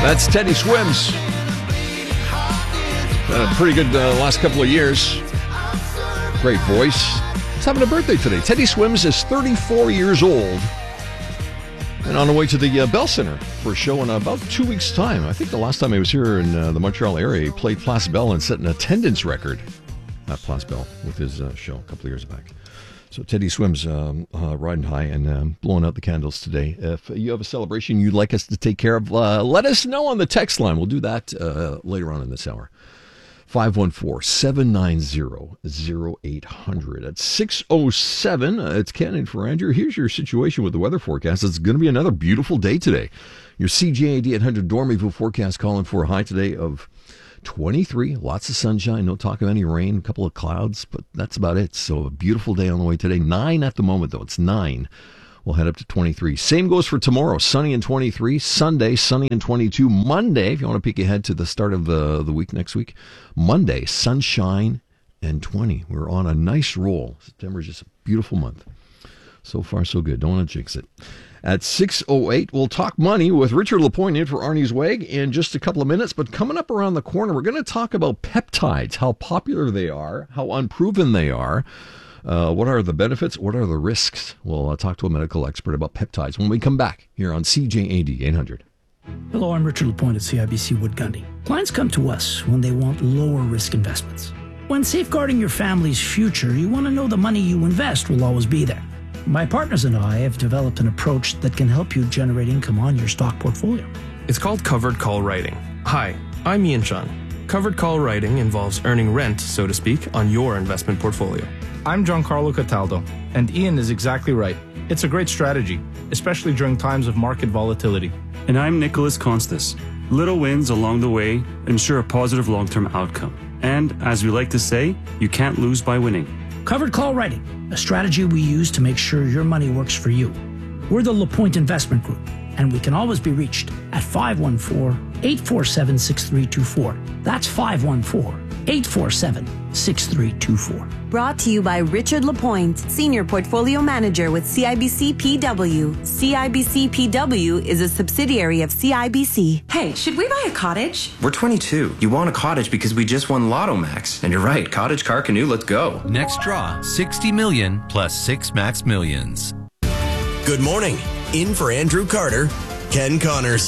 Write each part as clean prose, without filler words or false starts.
That's Teddy Swims. Pretty good last couple of years. Great voice. He's having a birthday today. Teddy Swims is 34 years old and on the way to the Bell Center for a show in about 2 weeks' time. I think the last time he was here in the Montreal area, he played Place Bell and set an attendance record at Place Bell with his show a couple of years back. So Teddy Swims riding high and blowing out the candles today. If you have a celebration you'd like us to take care of, let us know on the text line. We'll do that later on in this hour. 514-790-0800. At 6:07, it's Ken and for Andrew. Here's your situation with the weather forecast. It's going to be another beautiful day today. Your CJAD 800 Dormez-vous forecast calling for a high today of 23, lots of sunshine, no talk of any rain, a couple of clouds, but that's about it. So a beautiful day on the way today. 9 at the moment, though. It's 9. We'll head up to 23. Same goes for tomorrow. Sunny and 23. Sunday, sunny and 22. Monday, if you want to peek ahead to the start of the week next week. Monday, sunshine and 20. We're on a nice roll. September is just a beautiful month. So far, so good. Don't want to jinx it. At 6:08, we'll talk money with Richard Lapointe in for Arnie's Wag in just a couple of minutes. But coming up around the corner, we're going to talk about peptides, how popular they are, how unproven they are. What are the benefits? What are the risks? We'll talk to a medical expert about peptides when we come back here on CJAD 800. Hello, I'm Richard Lapointe at CIBC Wood Gundy. Clients come to us when they want lower risk investments. When safeguarding your family's future, you want to know the money you invest will always be there. My partners and I have developed an approach that can help you generate income on your stock portfolio. It's called covered call writing. Hi, I'm Ian Shun. Covered call writing involves earning rent, so to speak, on your investment portfolio. I'm Giancarlo Cataldo, and Ian is exactly right. It's a great strategy, especially during times of market volatility. And I'm Nicholas Constas. Little wins along the way ensure a positive long-term outcome. And as we like to say, you can't lose by winning. Covered call writing, a strategy we use to make sure your money works for you. We're the Lapointe Investment Group, and we can always be reached at 514-847-6324. That's 514-847-6324. Brought to you by Richard Lapointe, Senior Portfolio Manager with CIBC PW. CIBC PW is a subsidiary of CIBC. Hey, should we buy a cottage? We're 22. You want a cottage because we just won Lotto Max. And you're right, cottage, car, canoe, let's go. Next draw, 60 million plus 6 max millions. Good morning. In for Andrew Carter, Ken Connors.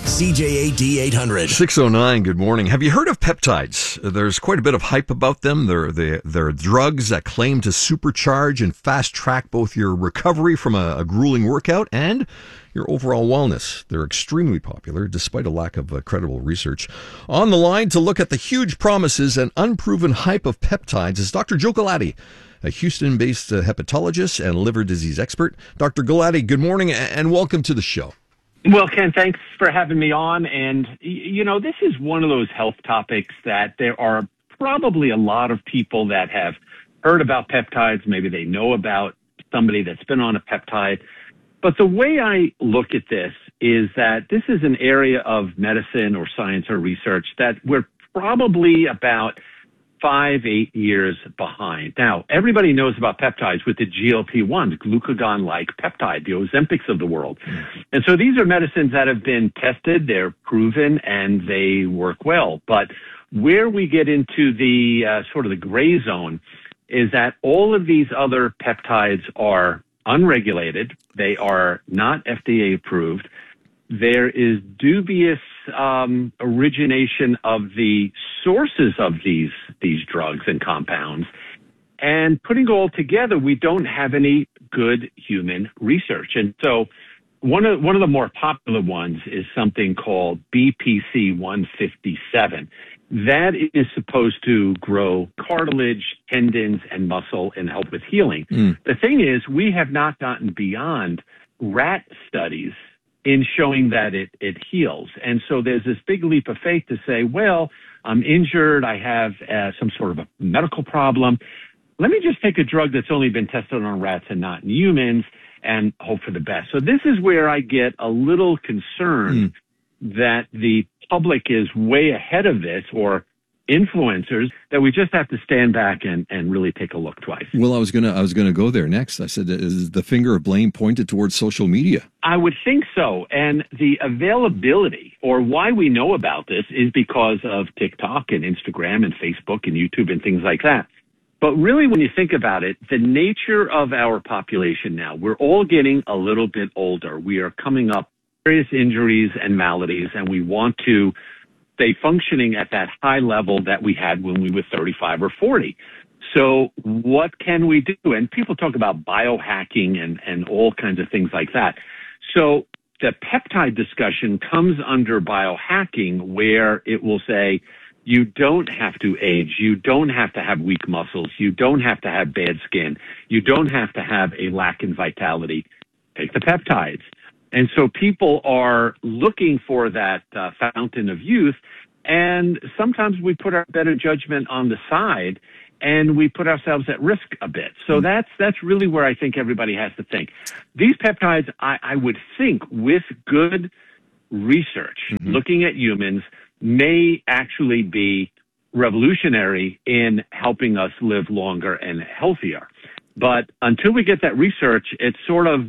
CJAD 800. 6:09, good morning. Have you heard of peptides? There's quite a bit of hype about them. They're drugs that claim to supercharge and fast-track both your recovery from a grueling workout and your overall wellness. They're extremely popular, despite a lack of credible research. On the line to look at the huge promises and unproven hype of peptides is Dr. Joe Galati, a Houston-based hepatologist and liver disease expert. Dr. Galati, good morning and welcome to the show. Well, Ken, thanks for having me on. And, you know, this is one of those health topics that there are probably a lot of people that have heard about peptides. Maybe they know about somebody that's been on a peptide. But the way I look at this is that this is an area of medicine or science or research that we're probably about 5-8 years behind. Now, everybody knows about peptides with the GLP-1s, glucagon-like peptide, the Ozempics of the world. And so these are medicines that have been tested, they're proven, and they work well. But where we get into the sort of the gray zone is that all of these other peptides are unregulated. They are not FDA approved. There is dubious origination of the sources of these drugs and compounds. And putting it all together, we don't have any good human research. And so one of the more popular ones is something called BPC 157. That is supposed to grow cartilage, tendons, and muscle and help with healing. The thing is, we have not gotten beyond rat studies in showing that it heals. And so there's this big leap of faith to say, well, I'm injured, I have some sort of a medical problem. Let me just take a drug that's only been tested on rats and not in humans and hope for the best. So this is where I get a little concerned that the public is way ahead of this, or influencers that we just have to stand back and really take a look twice. Well, I was gonna go there next. I said, is the finger of blame pointed towards social media? I would think so. And the availability, or why we know about this, is because of TikTok and Instagram and Facebook and YouTube and things like that. But really, when you think about it, the nature of our population now, we're all getting a little bit older. We are coming up with various injuries and maladies, and we want to stay functioning at that high level that we had when we were 35 or 40. So what can we do? And people talk about biohacking and all kinds of things like that. So the peptide discussion comes under biohacking, where it will say, you don't have to age. You don't have to have weak muscles. You don't have to have bad skin. You don't have to have a lack in vitality. Take the peptides. And so people are looking for that fountain of youth. And sometimes we put our better judgment on the side and we put ourselves at risk a bit. So that's really where I think everybody has to think. These peptides, I would think, with good research, looking at humans, may actually be revolutionary in helping us live longer and healthier. But until we get that research, it's sort of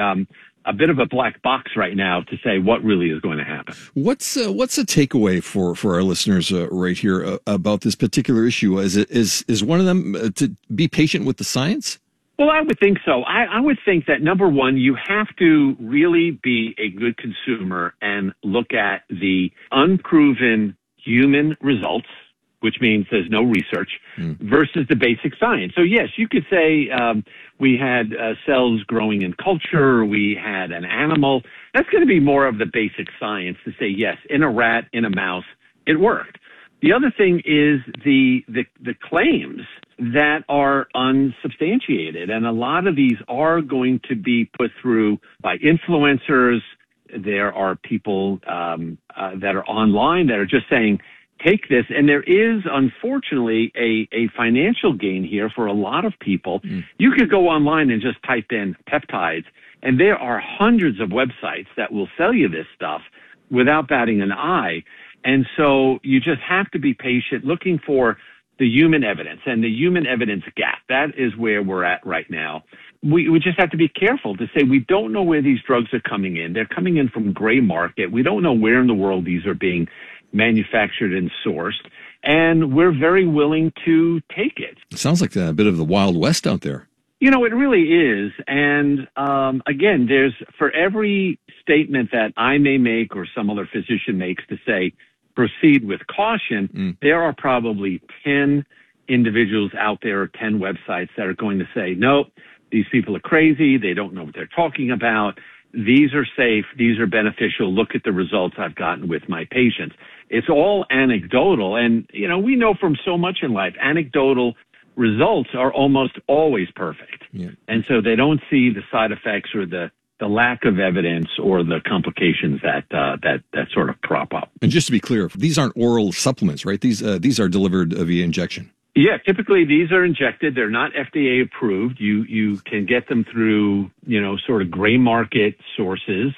a bit of a black box right now to say what really is going to happen. What's a takeaway for our listeners right here about this particular issue? Is one of them to be patient with the science? Well, I would think so. I would think that, number one, you have to really be a good consumer and look at the unproven human results, which means there's no research, versus the basic science. So, yes, you could say we had cells growing in culture, we had an animal. That's going to be more of the basic science to say, yes, in a rat, in a mouse, it worked. The other thing is the claims that are unsubstantiated. And a lot of these are going to be put through by influencers. There are people that are online that are just saying, take this. And there is, unfortunately, a financial gain here for a lot of people. You could go online and just type in peptides, and there are hundreds of websites that will sell you this stuff without batting an eye. And so you just have to be patient, looking for the human evidence and the human evidence gap. That is where we're at right now. We just have to be careful to say we don't know where these drugs are coming in. They're coming in from gray market. We don't know where in the world these are being manufactured and sourced. And we're very willing to take it. It sounds like a bit of the Wild West out there. You know, it really is. And again, there's, for every statement that I may make or some other physician makes to say, proceed with caution, there are probably 10 individuals out there or 10 websites that are going to say, no, these people are crazy. They don't know what they're talking about. These are safe. These are beneficial. Look at the results I've gotten with my patients. It's all anecdotal. And, you know, we know from so much in life, anecdotal results are almost always perfect. Yeah. And so they don't see the side effects or the lack of evidence or the complications that sort of crop up. And just to be clear, these aren't oral supplements, right? These are delivered via injection. Yeah, typically these are injected. They're not FDA approved. You can get them through, you know, sort of gray market sources.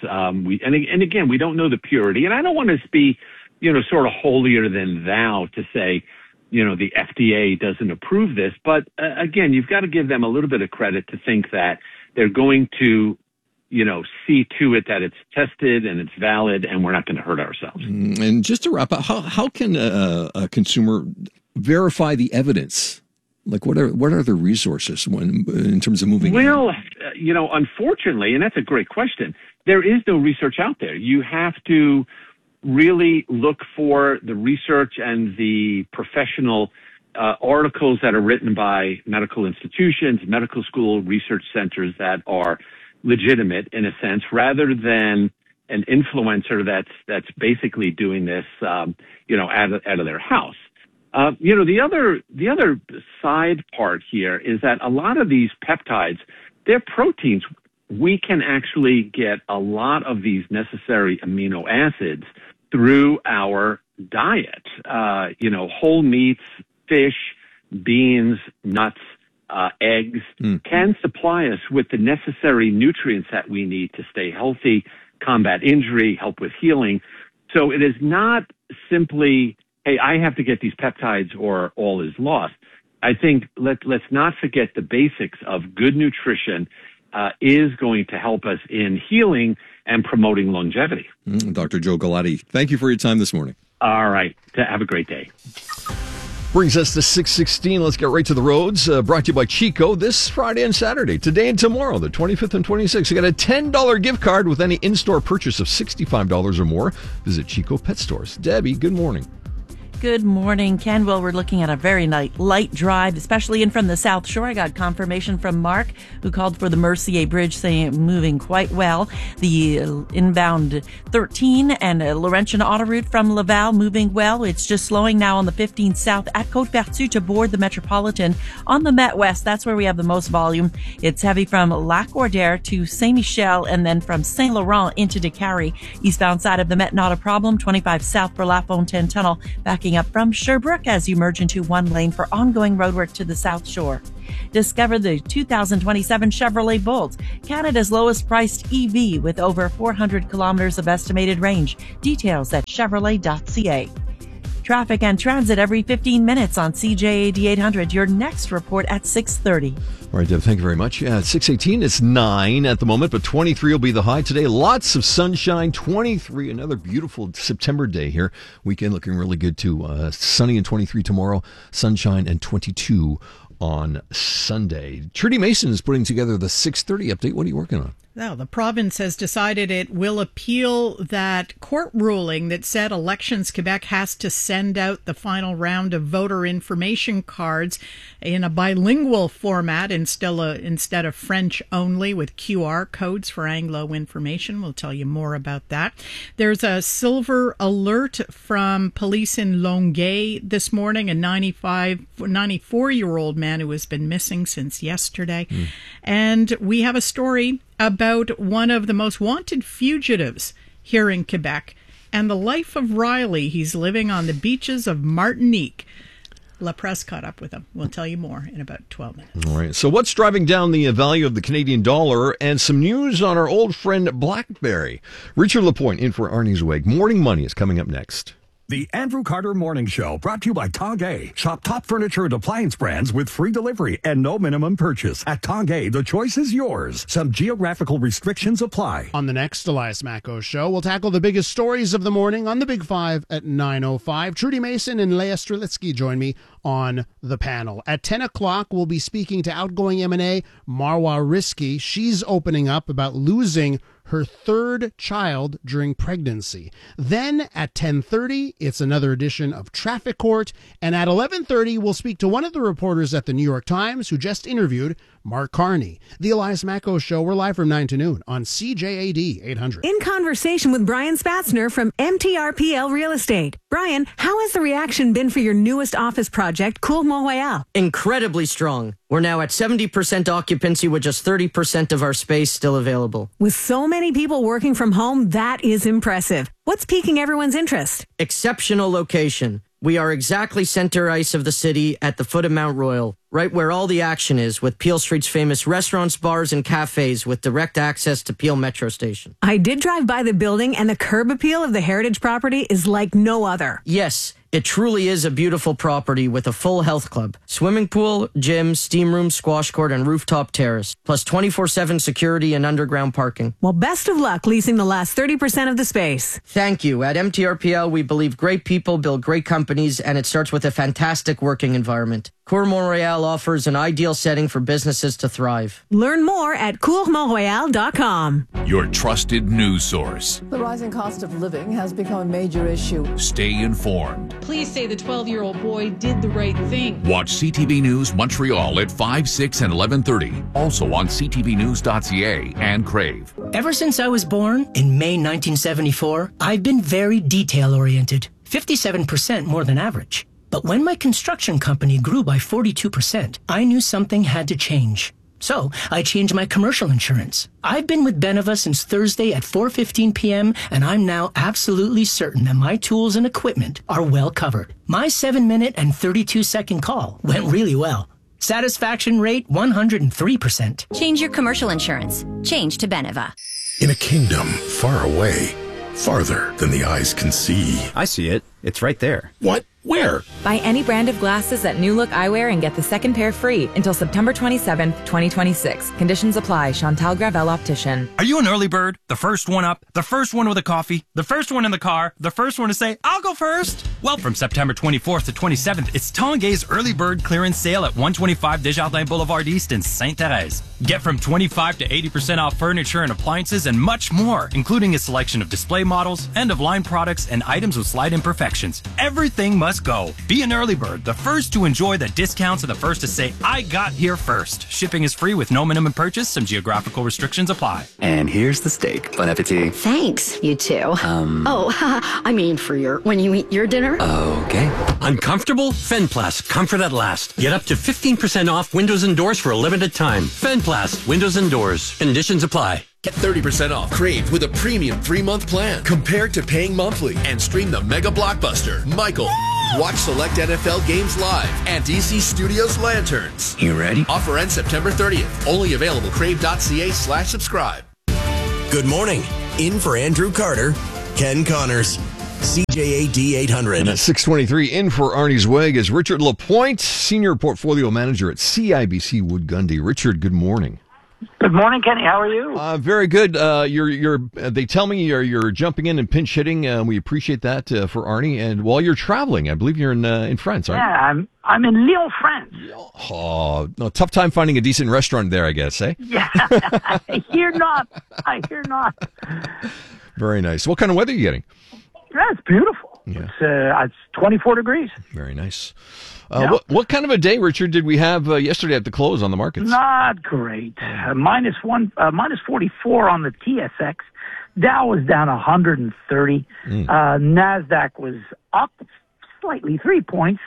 And again, we don't know the purity. And I don't want to be, you know, sort of holier than thou to say, you know, the FDA doesn't approve this. But again, you've got to give them a little bit of credit to think that they're going to, you know, see to it that it's tested and it's valid and we're not going to hurt ourselves. And just to wrap up, how can a consumer verify the evidence? Like what are the resources in terms of moving? Well, you know, unfortunately, and that's a great question, there is no research out there. You have to really look for the research and the professional articles that are written by medical institutions, medical school research centers that are legitimate in a sense, rather than an influencer that's basically doing this, you know, out of their house. You know, the other side part here is that a lot of these peptides, they're proteins. We can actually get a lot of these necessary amino acids through our diet. You know, whole meats, fish, beans, nuts, eggs can supply us with the necessary nutrients that we need to stay healthy, combat injury, help with healing. So it is not simply hey, I have to get these peptides or all is lost. I think let's not forget the basics of good nutrition is going to help us in healing and promoting longevity. Dr. Joe Galati, thank you for your time this morning. All right. Have a great day. Brings us to 6:16. Let's get right to the roads. Brought to you by Chico this Friday and Saturday, today and tomorrow, the 25th and 26th. You got a $10 gift card with any in-store purchase of $65 or more. Visit Chico Pet Stores. Debbie, good morning. Good morning, Ken. Well, we're looking at a very light drive, especially in from the South Shore. I got confirmation from Mark, who called for the Mercier Bridge, saying moving quite well. The inbound 13 and Laurentian Autoroute from Laval moving well. It's just slowing now on the 15 South at Côte-Vertu to board the Metropolitan. On the Met West, that's where we have the most volume. It's heavy from Lac-Ordère to Saint-Michel and then from Saint-Laurent into Décarie. Eastbound side of the Met, not a problem. 25 South for La Fontaine Tunnel. Backing up from Sherbrooke as you merge into one lane for ongoing roadwork to the South Shore. Discover the 2027 Chevrolet Bolt, Canada's lowest priced EV with over 400 kilometers of estimated range. Details at Chevrolet.ca. Traffic and transit every 15 minutes on CJAD 800. Your next report at 6:30. All right, Deb, thank you very much. Yeah, at 6:18, it's 9 at the moment, but 23 will be the high today. Lots of sunshine, 23, another beautiful September day here. Weekend looking really good, too. Sunny and 23 tomorrow, sunshine and 22 on Sunday. Trudy Mason is putting together the 6:30 update. What are you working on? Now, the province has decided it will appeal that court ruling that said Elections Quebec has to send out the final round of voter information cards in a bilingual format instead of French only, with QR codes for Anglo information. We'll tell you more about that. There's a silver alert from police in Longueuil this morning, a 94-year-old man who has been missing since yesterday. And we have a story about one of the most wanted fugitives here in Quebec and the life of Riley. He's living on the beaches of Martinique. La Presse caught up with him. We'll tell you more in about 12 minutes. All right. So what's driving down the value of the Canadian dollar, and some news on our old friend BlackBerry. Richard Lapointe in for Arnie Zweig. Morning Money is coming up next. The Andrew Carter Morning Show, brought to you by Tanguay. Shop top furniture and appliance brands with free delivery and no minimum purchase. At Tanguay, the choice is yours. Some geographical restrictions apply. On the next Elias Macco Show, we'll tackle the biggest stories of the morning on the Big Five at 9:05. Trudy Mason and Leah Strelitsky join me on the panel. At 10 o'clock, we'll be speaking to outgoing M&A Marwa Risky. She's opening up about losing her third child during pregnancy. Then at 10:30, it's another edition of Traffic Court. And at 11:30, we'll speak to one of the reporters at the New York Times who just interviewed Mark Carney. The Elias Macco Show, we're live from 9 to noon on CJAD 800. In conversation with Brian Spatzner from MTRPL Real Estate. Brian, how has the reaction been for your newest office project, Cour Mont-Royal? Incredibly strong. We're now at 70% occupancy with just 30% of our space still available. With so many people working from home, that is impressive. What's piquing everyone's interest? Exceptional location. We are exactly center ice of the city at the foot of Mount Royal, right where all the action is, with Peel Street's famous restaurants, bars, and cafes with direct access to Peel Metro Station. I did drive by the building, and the curb appeal of the heritage property is like no other. Yes, it truly is a beautiful property with a full health club, swimming pool, gym, steam room, squash court, and rooftop terrace, plus 24/7 security and underground parking. Well, best of luck leasing the last 30% of the space. Thank you. At MTRPL, we believe great people build great companies, and it starts with a fantastic working environment. Cour Mont-Royal offers an ideal setting for businesses to thrive. Learn more at courmontroyal.com. Your trusted news source. The rising cost of living has become a major issue. Stay informed. Please say the 12-year-old boy did the right thing. Watch CTV News Montreal at 5, 6, and 11:30. Also on ctvnews.ca and Crave. Ever since I was born in May 1974, I've been very detail-oriented, 57% more than average. But when my construction company grew by 42%, I knew something had to change. So I changed my commercial insurance. I've been with Beneva since Thursday at 4:15 p.m., and I'm now absolutely certain that my tools and equipment are well covered. My 7-minute and 32-second call went really well. Satisfaction rate 103%. Change your commercial insurance. Change to Beneva. In a kingdom far away, farther than the eyes can see. I see it. It's right there. What? Where? Buy any brand of glasses at New Look Eyewear and get the second pair free until September 27th, 2026. Conditions apply. Chantal Gravel Optician. Are you an early bird? The first one up? The first one with a coffee? The first one in the car? The first one to say, I'll go first? Well, from September 24th to 27th, it's Tanguay's Early Bird Clearance Sale at 125 Desjardins Boulevard East in Sainte-Thérèse. Get from 25 to 80% off furniture and appliances and much more, including a selection of display models, end-of-line products, and items with slight imperfections. Everything must go. Be an early bird, the first to enjoy the discounts and the first to say, I got here first. Shipping is free with no minimum purchase. Some geographical restrictions apply. And here's the steak. Bon appetit. Thanks, you too. I mean when you eat your dinner. Okay. Uncomfortable? Fenplast. Comfort at last. Get up to 15% off windows and doors for a limited time. Fenplast. Windows and doors. Conditions apply. Get 30% off Crave with a premium 3-month plan compared to paying monthly and stream the mega blockbuster, Michael. Watch select NFL games live and DC Studios Lanterns. You ready? Offer ends September 30th. Only available crave.ca/subscribe. Good morning. In for Andrew Carter, Ken Connors. CJAD 800. And at 6:23, in for Arnie Zweig is Richard Lapointe, Senior Portfolio Manager at CIBC Wood Gundy. Richard, good morning. Good morning, Kenny. How are you? Very good. They tell me you're jumping in and pinch hitting. We appreciate that for Arnie. And while you're traveling, I believe you're in France, aren't you? Yeah, I'm in Lyon, France. Oh, no, tough time finding a decent restaurant there, I guess, eh? Yeah, I hear not. Very nice. What kind of weather are you getting? Yeah, it's beautiful. Yeah. It's 24 degrees. Very nice. Yeah. What kind of a day, Richard, did we have yesterday at the close on the markets? Not great. Minus 44 on the TSX. Dow was down 130. NASDAQ was up slightly 3 points.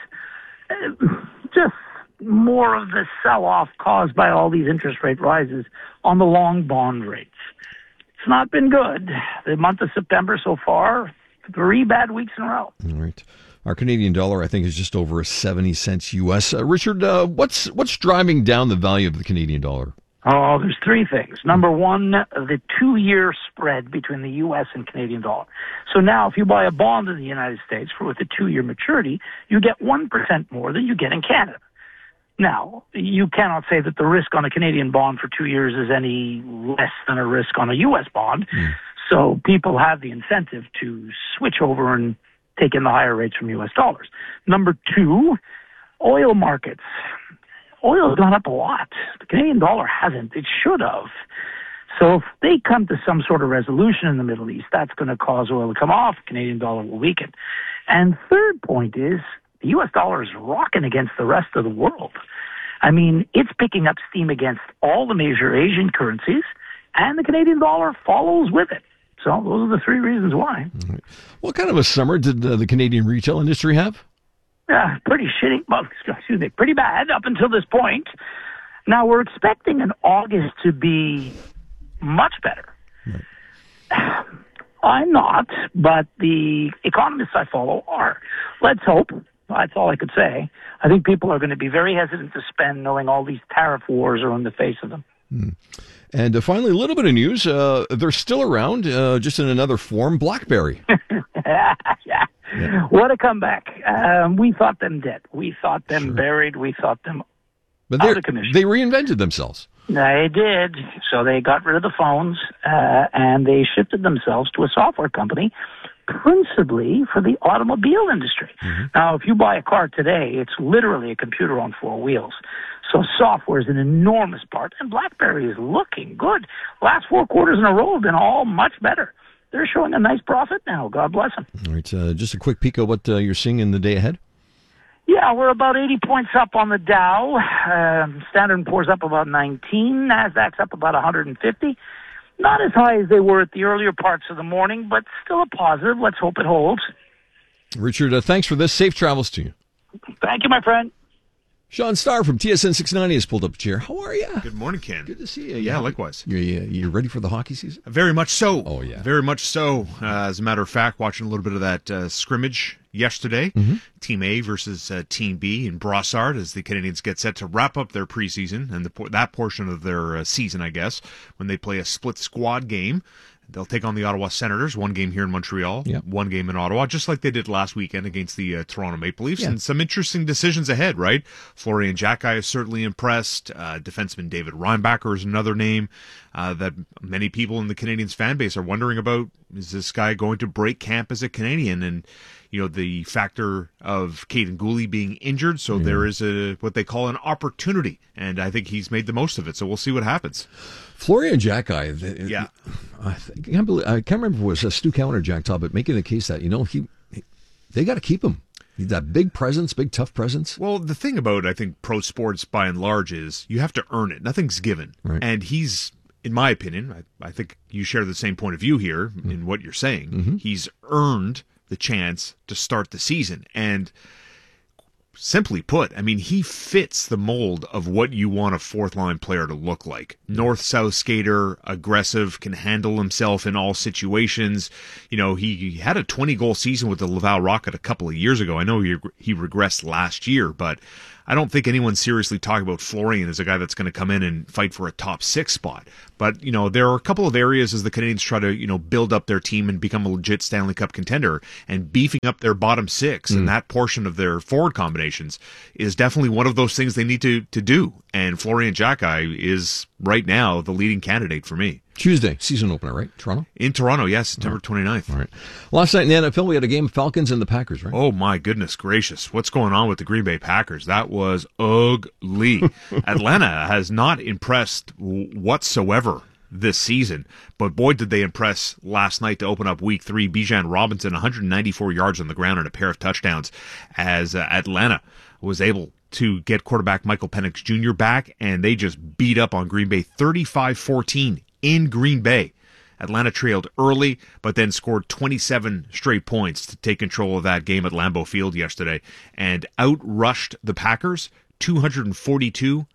Just more of the sell-off caused by all these interest rate rises on the long bond rates. It's not been good. The month of September so far, 3 bad weeks in a row. All right. Our Canadian dollar, I think, is just over 70 cents U.S. Richard, what's driving down the value of the Canadian dollar? Oh, there's 3 things. Number one, the 2-year spread between the U.S. and Canadian dollar. So now if you buy a bond in the United States with a 2-year maturity, you get 1% more than you get in Canada. Now, you cannot say that the risk on a Canadian bond for 2 years is any less than a risk on a U.S. bond. So people have the incentive to switch over and take in the higher rates from U.S. dollars. Number 2, oil markets. Oil has gone up a lot. The Canadian dollar hasn't. It should have. So if they come to some sort of resolution in the Middle East, that's going to cause oil to come off. Canadian dollar will weaken. And third point is the U.S. dollar is rocking against the rest of the world. I mean, it's picking up steam against all the major Asian currencies, and the Canadian dollar follows with it. So those are the 3 reasons why. What kind of a summer did the Canadian retail industry have? Pretty shitty. Well, excuse me, pretty bad up until this point. Now we're expecting an August to be much better. Right. I'm not, but the economists I follow are. Let's hope. That's all I could say. I think people are going to be very hesitant to spend knowing all these tariff wars are in the face of them. And finally, a little bit of news. They're still around, just in another form, BlackBerry. Yeah. What a comeback. We thought them dead. We thought them buried. We thought them out of commission. They reinvented themselves. They did. So they got rid of the phones, and they shifted themselves to a software company, principally for the automobile industry. Now, if you buy a car today, it's literally a computer on 4 wheels. So software is an enormous part, and BlackBerry is looking good. Last 4 quarters in a row have been all much better. They're showing a nice profit now. God bless them. All right, just a quick peek at what you're seeing in the day ahead. Yeah, we're about 80 points up on the Dow. Standard & Poor's up about 19. NASDAQ's up about 150. Not as high as they were at the earlier parts of the morning, but still a positive. Let's hope it holds. Richard, thanks for this. Safe travels to you. Thank you, my friend. Sean Starr from TSN 690 has pulled up a chair. How are you? Good morning, Ken. Good to see you. Yeah, likewise. You ready for the hockey season? Very much so. Oh, yeah. Very much so. As a matter of fact, watching a little bit of that scrimmage yesterday, Team A versus Team B in Brossard, as the Canadians get set to wrap up their preseason and that portion of their season, I guess, when they play a split squad game They'll take on the Ottawa Senators, one game here in Montreal, one game in Ottawa, just like they did last weekend against the Toronto Maple Leafs. And some interesting decisions ahead, right? Florian Jacki is certainly impressed. Defenseman David Reinbacher is another name that many people in the Canadiens fan base are wondering about. Is this guy going to break camp as a Canadian? And, you know, the factor of Caden Gooley being injured, so there is what they call an opportunity, and I think he's made the most of it, so we'll see what happens. Florian Jacki, I can't remember if it was Stu Cowan or Jack Talbot making the case that, you know, they got to keep him. He's that big presence, big tough presence. Well, the thing about, I think, pro sports by and large is you have to earn it. Nothing's given. Right. And he's, in my opinion, I think you share the same point of view here in what you're saying. He's earned the chance to start the season. And simply put, I mean, he fits the mold of what you want a fourth-line player to look like. North-south skater, aggressive, can handle himself in all situations. You know, he had a 20-goal season with the Laval Rocket a couple of years ago. I know he regressed last year, but I don't think anyone's seriously talking about Florian as a guy that's going to come in and fight for a top 6 spot. But, you know, there are a couple of areas as the Canadiens try to, you know, build up their team and become a legit Stanley Cup contender, and beefing up their bottom 6 and that portion of their forward combinations is definitely one of those things they need to do. And Florian Jacki is right now the leading candidate for me. Tuesday, season opener, right? Toronto? In Toronto, yes, September 29th. All right. Last night in the NFL, we had a game, Falcons and the Packers, right? Oh, my goodness gracious. What's going on with the Green Bay Packers? That was ugly. Atlanta has not impressed whatsoever this season, but boy, did they impress last night to open up Week 3. Bijan Robinson, 194 yards on the ground and a pair of touchdowns as Atlanta was able to get quarterback Michael Penix Jr. back, and they just beat up on Green Bay 35-14 in Green Bay. Atlanta trailed early, but then scored 27 straight points to take control of that game at Lambeau Field yesterday and outrushed the Packers 242-17.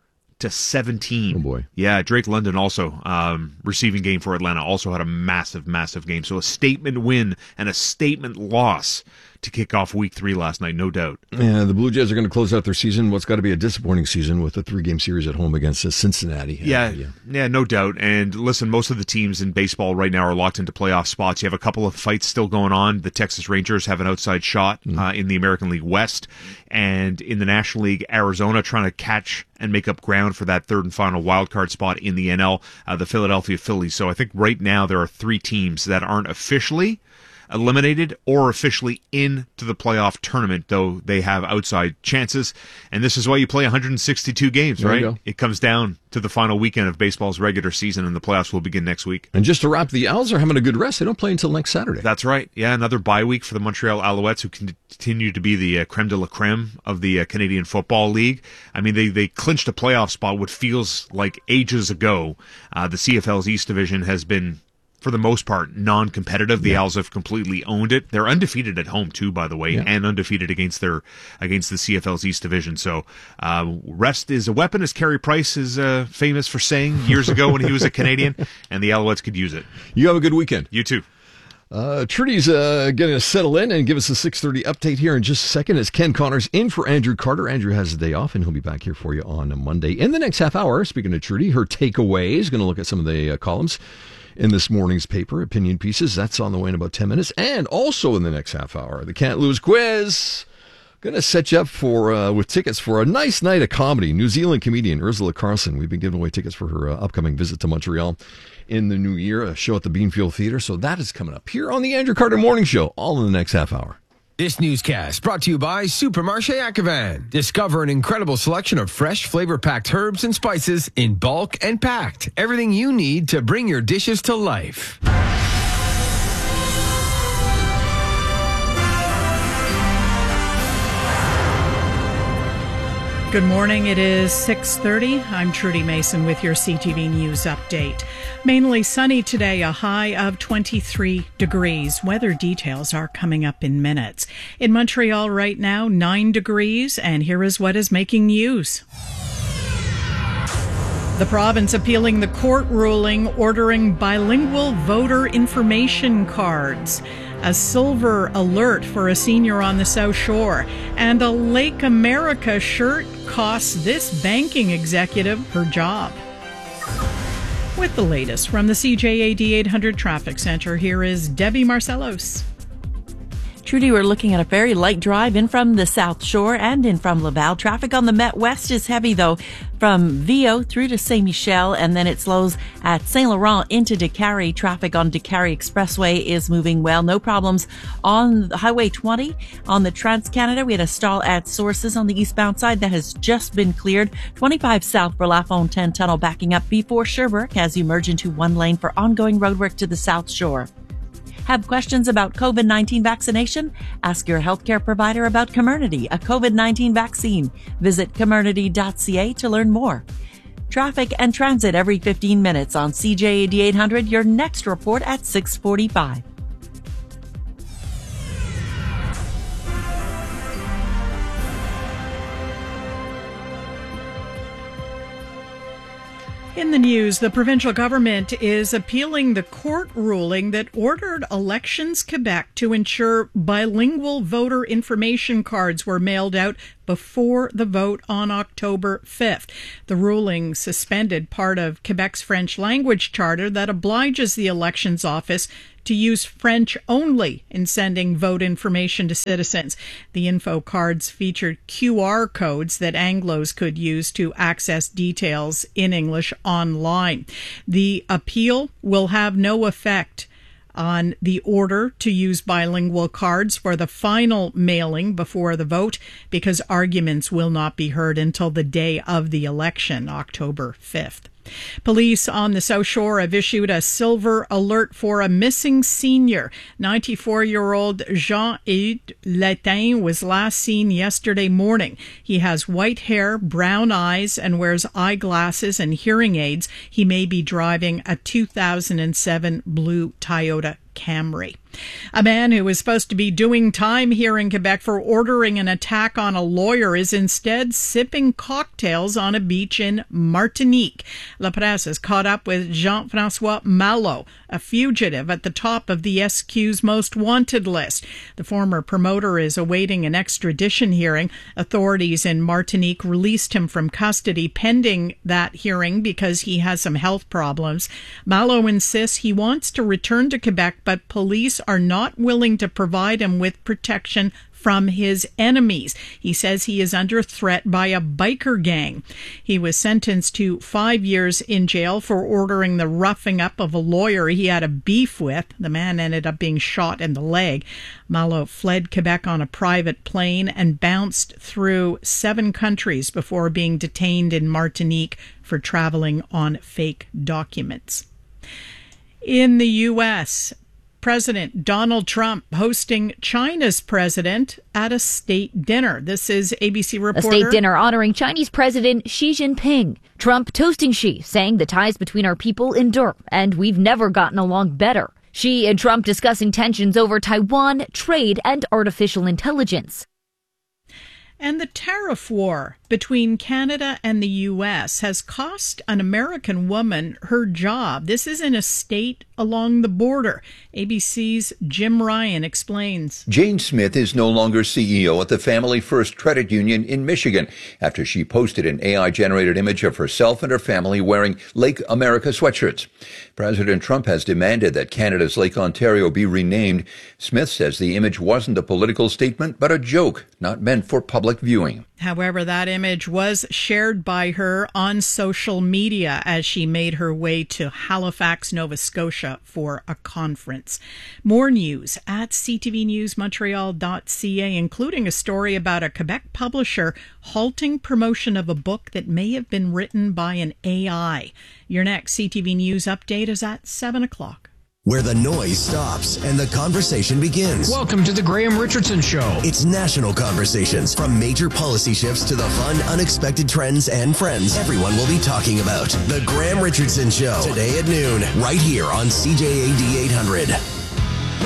Oh, boy. Yeah, Drake London also, receiving game for Atlanta, also had a massive, massive game. So a statement win and a statement loss to kick off Week 3 last night, no doubt. Yeah, the Blue Jays are going to close out their season. What's got to be a disappointing season with a 3-game series at home against Cincinnati. Yeah, no doubt. And listen, most of the teams in baseball right now are locked into playoff spots. You have a couple of fights still going on. The Texas Rangers have an outside shot in the American League West. And in the National League, Arizona trying to catch and make up ground for that third and final wildcard spot in the NL, the Philadelphia Phillies. So I think right now there are 3 teams that aren't officially eliminated or officially into the playoff tournament, though they have outside chances. And this is why you play 162 games, There right? you go. It comes down to the final weekend of baseball's regular season, and the playoffs will begin next week. And just to wrap, the Owls are having a good rest. They don't play until next Saturday. That's right. Yeah, another bye week for the Montreal Alouettes, who continue to be the creme de la creme of the Canadian Football League. I mean, they clinched a playoff spot, what feels like ages ago. The CFL's East Division has been, for the most part, non-competitive. The Owls have completely owned it. They're undefeated at home too, by the way, and undefeated against the CFL's East Division. So rest is a weapon, as Carey Price is famous for saying years ago when he was a Canadian, and the Alouettes could use it. You have a good weekend. You too. Trudy's going to settle in and give us a 6:30 update here in just a second as Ken Connors in for Andrew Carter. Andrew has the day off, and he'll be back here for you on a Monday. In the next half hour, speaking of Trudy, her takeaways, going to look at some of the columns in this morning's paper, opinion pieces. That's on the way in about 10 minutes. And also in the next half hour, the Can't Lose quiz. Going to set you up for with tickets for a nice night of comedy. New Zealand comedian Ursula Carlson. We've been giving away tickets for her upcoming visit to Montreal in the new year, a show at the Beanfield Theatre. So that is coming up here on the Andrew Carter Morning Show, all in the next half hour. This newscast brought to you by Supermarché Ackervan. Discover an incredible selection of fresh, flavor-packed herbs and spices in bulk and packed. Everything you need to bring your dishes to life. Good morning. It is 6:30. I'm Trudy Mason with your CTV News update. Mainly sunny today, a high of 23 degrees. Weather details are coming up in minutes. In Montreal right now, 9 degrees, and here is what is making news. The province appealing the court ruling ordering bilingual voter information cards. A silver alert for a senior on the South Shore. And a Lake America shirt costs this banking executive her job. With the latest from the CJAD 800 Traffic Center, here is Debbie Marcellos. Trudy, we're looking at a very light drive in from the South Shore and in from Laval. Traffic on the Met West is heavy, though, from Viau through to Saint Michel, and then it slows at Saint Laurent into Décarie. Traffic on Décarie Expressway is moving well. No problems on Highway 20. On the Trans-Canada, we had a stall at Sources on the eastbound side that has just been cleared. 25 south for La Fontaine Tunnel backing up before Sherbrooke as you merge into one lane for ongoing roadwork to the South Shore. Have questions about COVID-19 vaccination? Ask your healthcare provider about Comirnaty, a COVID-19 vaccine. Visit comirnaty.ca to learn more. Traffic and transit every 15 minutes on CJAD 800. Your next report at 6:45. In the news, the provincial government is appealing the court ruling that ordered Elections Quebec to ensure bilingual voter information cards were mailed out before the vote on October 5th. The ruling suspended part of Quebec's French language charter that obliges the elections office to use French only in sending vote information to citizens. The info cards featured QR codes that Anglos could use to access details in English online. The appeal will have no effect on the order to use bilingual cards for the final mailing before the vote because arguments will not be heard until the day of the election, October 5th. Police on the South Shore have issued a silver alert for a missing senior. 94-year-old Jean-Eudes Latin was last seen yesterday morning. He has white hair, brown eyes, and wears eyeglasses and hearing aids. He may be driving a 2007 blue Toyota Camry. A man who was supposed to be doing time here in Quebec for ordering an attack on a lawyer is instead sipping cocktails on a beach in Martinique. La Presse has caught up with Jean-François Malo, a fugitive at the top of the SQ's most wanted list. The former promoter is awaiting an extradition hearing. Authorities in Martinique released him from custody pending that hearing because he has some health problems. Malo insists he wants to return to Quebec, but police are not willing to provide him with protection from his enemies. He says he is under threat by a biker gang. He was sentenced to 5 years in jail for ordering the roughing up of a lawyer he had a beef with. The man ended up being shot in the leg. Malo fled Quebec on a private plane and bounced through 7 countries before being detained in Martinique for traveling on fake documents. In the U.S., President Donald Trump hosting China's president at a state dinner. This is ABC reporter. A state dinner honoring Chinese President Xi Jinping. Trump toasting Xi, saying the ties between our people endure, and we've never gotten along better. Xi and Trump discussing tensions over Taiwan, trade, and artificial intelligence. And the tariff war between Canada and the U.S. has cost an American woman her job. This is in a state along the border. ABC's Jim Ryan explains. Jane Smith is no longer CEO at the Family First Credit Union in Michigan after she posted an AI-generated image of herself and her family wearing Lake America sweatshirts. President Trump has demanded that Canada's Lake Ontario be renamed. Smith says the image wasn't a political statement, but a joke, not meant for public viewing. However, that image was shared by her on social media as she made her way to Halifax, Nova Scotia for a conference. More news at ctvnewsmontreal.ca, including a story about a Quebec publisher halting promotion of a book that may have been written by an AI. Your next CTV News update is at 7 o'clock. Where the noise stops and the conversation begins. Welcome to the Graham Richardson Show. It's national conversations, from major policy shifts to the fun, unexpected trends and friends everyone will be talking about. The Graham Richardson Show, today at noon, right here on CJAD 800.